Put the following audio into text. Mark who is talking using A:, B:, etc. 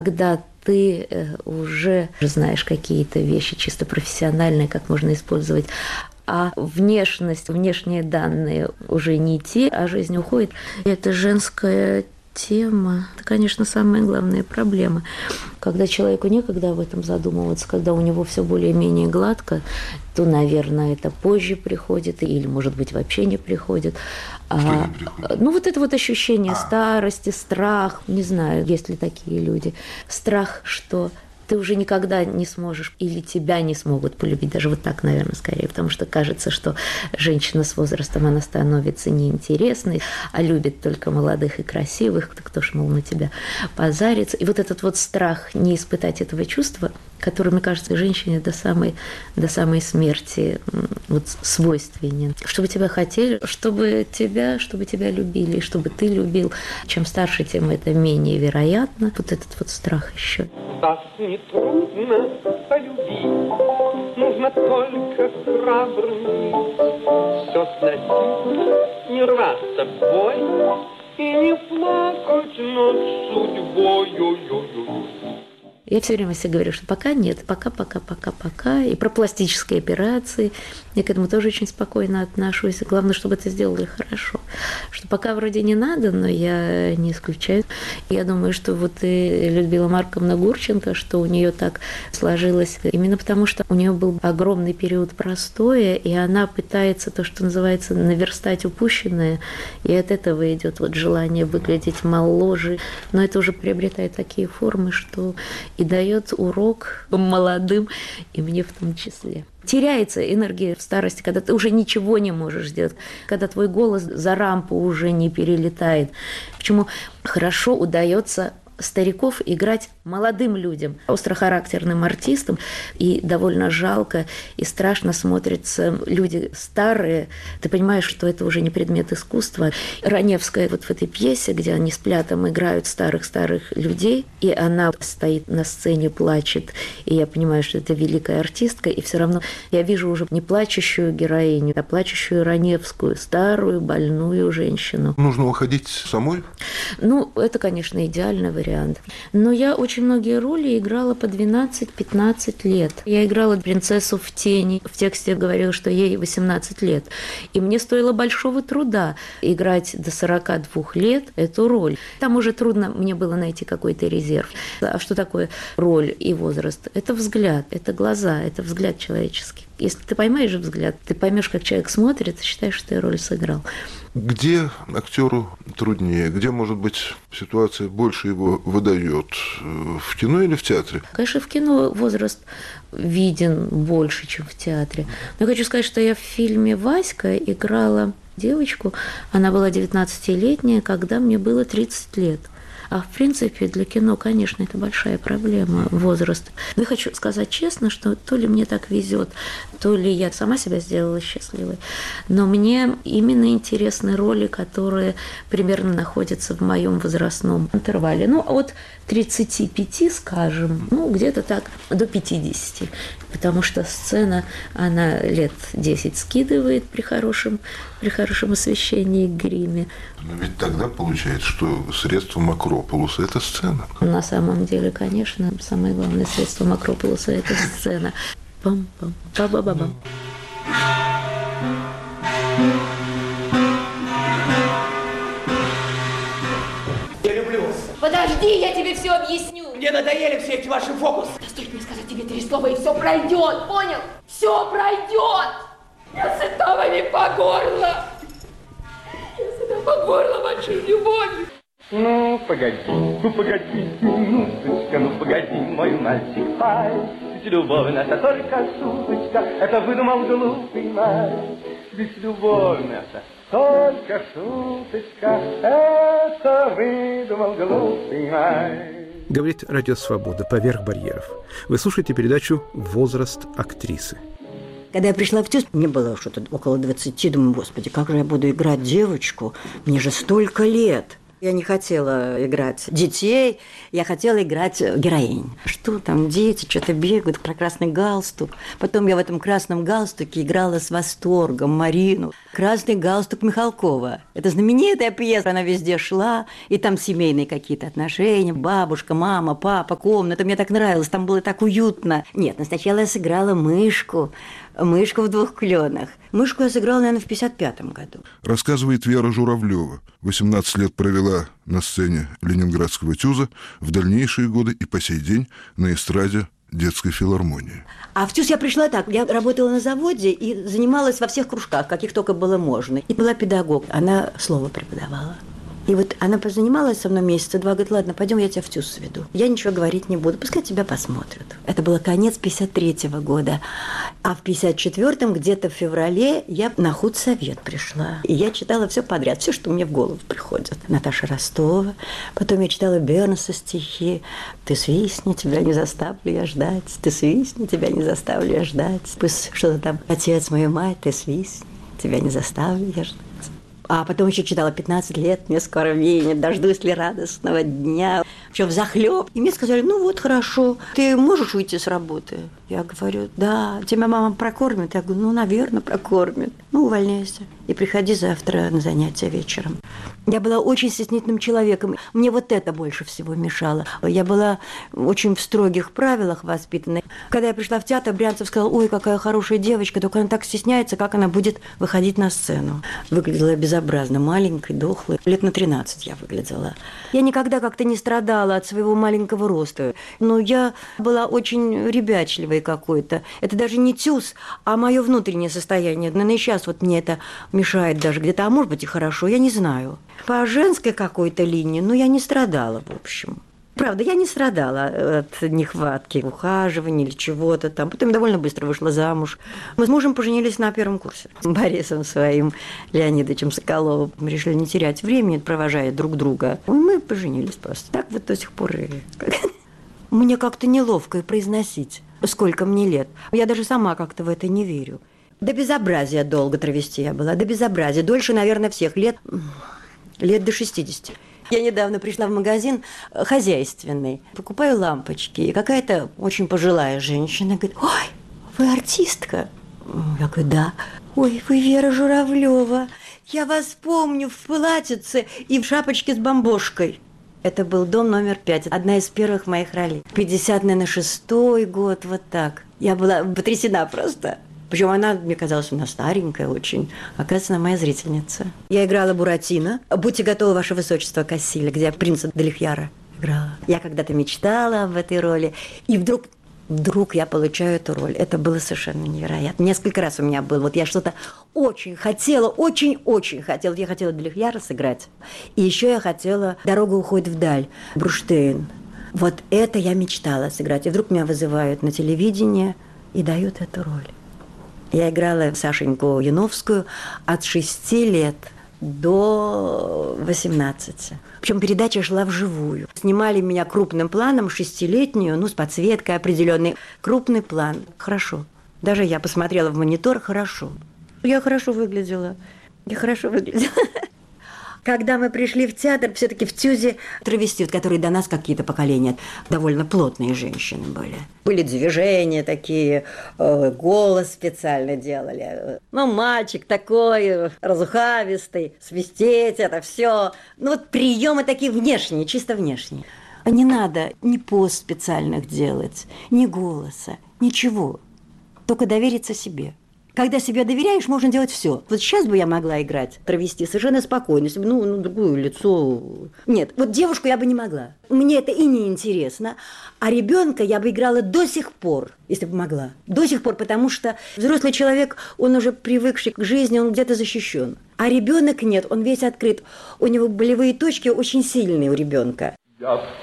A: Когда ты уже знаешь какие-то вещи чисто профессиональные, как можно использовать, а внешность, внешние данные уже не те, а жизнь уходит. Это женская тема. Это, конечно, самая главная проблема. Когда человеку некогда об этом задумываться, когда у него все более-менее гладко, то, наверное, это позже приходит, или, может быть, вообще не приходит.
B: Что не приходит?
A: Ну, вот это вот ощущение старости, страх, не знаю, есть ли такие люди. Страх, что ты уже никогда не сможешь или тебя не смогут полюбить. Даже вот так, наверное, скорее. Потому что кажется, что женщина с возрастом, она становится неинтересной, а любит только молодых и красивых. Кто ж, мол, на тебя позарится. И вот этот вот страх не испытать этого чувства, который, мне кажется, женщине до самой смерти вот свойственен. Чтобы тебя хотели, чтобы тебя любили, и чтобы ты любил. Чем старше, тем это менее вероятно. Вот этот вот страх еще.
C: Вас нетрудно полюбить, нужно только храбрым все сносить, не рваться в бой и не плакать над судьбой.
A: Я все время себе говорю, что пока нет, пока. И про пластические операции. Я к этому тоже очень спокойно отношусь. Главное, чтобы это сделали хорошо. Что пока вроде не надо, но я не исключаю. Я думаю, что вот и Людмила Марковна Гурченко, что у нее так сложилось, именно потому что у нее был огромный период простоя, и она пытается то, что называется, наверстать упущенное, и от этого идет вот желание выглядеть моложе. Но это уже приобретает такие формы, что и дает урок молодым, и мне в том числе. Теряется энергия в старости, когда ты уже ничего не можешь сделать, когда твой голос за рампу уже не перелетает. Почему хорошо удается стариков играть молодым людям, острохарактерным артистам, и довольно жалко и страшно смотрятся люди старые. Ты понимаешь, что это уже не предмет искусства. Раневская вот в этой пьесе, где они с Плятом играют старых-старых людей, и она стоит на сцене, плачет, и я понимаю, что это великая артистка, и все равно я вижу уже не плачущую героиню, а плачущую Раневскую, старую, больную женщину.
B: Нужно уходить самой?
A: Ну, это, конечно, идеальный вариант. Но я очень многие роли играла по 12-15 лет. Я играла принцессу в тени. В тексте говорила, что ей 18 лет. И мне стоило большого труда играть до 42 лет эту роль. Там уже трудно мне было найти какой-то резерв. А что такое роль и возраст? Это взгляд, это глаза, это взгляд человеческий. Если ты поймаешь взгляд, ты поймешь, как человек смотрит, и считаешь, что ты роль сыграл.
B: Где актеру труднее? Где, может быть, ситуация больше его выдает? В кино или в театре?
A: Конечно, в кино возраст виден больше, чем в театре. Но я хочу сказать, что я в фильме «Васька» играла девочку. Она была 19-летняя, когда мне было 30 лет. А в принципе для кино, конечно, это большая проблема, возраст. Но я хочу сказать честно, что то ли мне так везет, то ли я сама себя сделала счастливой, но мне именно интересны роли, которые примерно находятся в моем возрастном интервале. Ну, от 35, скажем, где-то так до 50, потому что сцена, она лет 10 скидывает при хорошем освещении и гриме.
B: Но ведь тогда получается, что средством Акрополуса – это сцена.
A: На самом деле, конечно, самое главное средством Акрополуса – это сцена. Пам-пам, па-ба-ба-бам.
D: Я люблю вас.
E: Подожди, я тебе все объясню.
D: Мне надоели все эти ваши фокусы.
E: Да стоит мне сказать тебе 3 слова, и все пройдет, понял? Все пройдет. Я сыта вами по горло. Я сыта по горло вашей любовью.
C: Ну, погоди, минуточка, погоди, мой мальчик, пай. Ведь любовь наша только шуточка, это выдумал глупый мальчик. Ведь любовь наша только шуточка, это выдумал глупый мальчик.
F: Говорит Радио Свобода «Поверх барьеров». Вы слушаете передачу «Возраст актрисы».
G: Когда я пришла в ТЮЗ, мне было что-то около 20, думаю, господи, как же я буду играть девочку, мне же столько лет. Я не хотела играть детей, я хотела играть героинь. Что там, дети что-то бегают про красный галстук. Потом я в этом красном галстуке играла с восторгом Марину. «Красный галстук» Михалкова. Это знаменитая пьеса, она везде шла. И там семейные какие-то отношения. Бабушка, мама, папа, комната. Мне так нравилось, там было так уютно. Нет, но сначала я сыграла мышку. Мышку в «Двух кленах». Мышку я сыграла, наверное, в 1955 году.
B: Рассказывает Вера Журавлева. 18 лет провела на сцене Ленинградского ТЮЗа, в дальнейшие годы и по сей день на эстраде детской филармонии.
G: А в ТЮЗ я пришла так. Я работала на заводе и занималась во всех кружках, каких только было можно. И была педагог. Она слово преподавала. И вот она позанималась со мной месяца два, говорит, ладно, пойдем, я тебя в ТЮЗ сведу. Я ничего говорить не буду, пускай тебя посмотрят. Это было конец 1953 года. А в 1954 где-то в феврале я на худсовет пришла. И я читала все подряд, все, что мне в голову приходит. Наташа Ростова. Потом я читала Бернса стихи. «Ты свистни, тебя не заставлю я ждать. Ты свистни, тебя не заставлю я ждать». Пусть что-то там «Отец, мою мать, ты свистни, тебя не заставлю я ждать». А потом еще читала 15 лет, мне скоро веянет, дождусь ли радостного дня. Все взахлеб. И мне сказали, ну вот, хорошо, ты можешь уйти с работы? Я говорю, да, тебя мама прокормит? Я говорю, ну, наверное, прокормит. Ну, увольняйся и приходи завтра на занятия вечером. Я была очень стеснительным человеком. Мне вот это больше всего мешало. Я была очень в строгих правилах воспитана. Когда я пришла в театр, Брянцев сказал, ой, какая хорошая девочка, только она так стесняется, как она будет выходить на сцену. Выглядела безобразно, маленькой, дохлой. Лет на 13 я выглядела. Я никогда как-то не страдала от своего маленького роста. Но я была очень ребячливой какой-то. Это даже не ТЮЗ, а мое внутреннее состояние. Наверное, сейчас вот мне это мешает даже где-то, а может быть и хорошо, я не знаю. По женской какой-то линии, я не страдала, в общем. Правда, я не страдала от нехватки ухаживания или чего-то там. Потом довольно быстро вышла замуж. Мы с мужем поженились на первом курсе. С Борисом своим Леонидовичем Соколовым. Мы решили не терять времени, провожая друг друга. И мы поженились просто. Так вот до сих пор и... Мне как-то неловко произносить, сколько мне лет. Я даже сама как-то в это не верю. До безобразия долго травести я была. До безобразия. Дольше, наверное, всех лет до 60. Я недавно пришла в магазин хозяйственный, покупаю лампочки, и какая-то очень пожилая женщина говорит, ой, вы артистка? Я говорю, да. Ой, вы Вера Журавлева. Я вас помню в платьице и в шапочке с бомбошкой. Это был дом номер 5, одна из первых моих ролей. 50, наверное, 6-й год, вот так. Я была потрясена просто. Причем она, мне казалось, она старенькая очень. Оказывается, она моя зрительница. Я играла Буратино. «Будьте готовы, ваше высочество», Кассиля, где я принца Делихьяра играла. Я когда-то мечтала об этой роли. И вдруг я получаю эту роль. Это было совершенно невероятно. Несколько раз у меня было. Вот я что-то очень хотела, очень-очень хотела. Я хотела Делихьяра сыграть. И еще я хотела «Дорога уходит вдаль», Бруштейн. Вот это я мечтала сыграть. И вдруг меня вызывают на телевидение и дают эту роль. Я играла Сашеньку Яновскую от 6 лет до 18. Причем передача шла вживую. Снимали меня крупным планом, 6-летнюю, с подсветкой определенной. Крупный план. Хорошо. Даже я посмотрела в монитор, хорошо. Я хорошо выглядела. Когда мы пришли в театр, все-таки в ТЮЗе травести, которые до нас какие-то поколения, довольно плотные женщины были. Были движения такие, голос специально делали. Мальчик такой, разухабистый, свистеть это все. Приемы такие внешние, чисто внешние. Не надо ни поз специальных делать, ни голоса, ничего. Только довериться себе. Когда себе доверяешь, можно делать все. Вот сейчас бы я могла играть, травести совершенно спокойно, если бы, другое лицо. Нет, вот девушку я бы не могла. Мне это и не интересно. А ребенка я бы играла до сих пор, если бы могла. До сих пор, потому что взрослый человек, он уже привыкший к жизни, он где-то защищен. А ребенок нет, он весь открыт. У него болевые точки очень сильные у ребенка.